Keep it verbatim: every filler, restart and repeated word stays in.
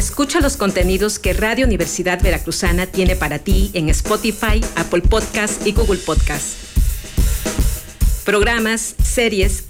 Escucha los contenidos que Radio Universidad Veracruzana tiene para ti en Spotify, Apple Podcast y Google Podcast. Programas, series,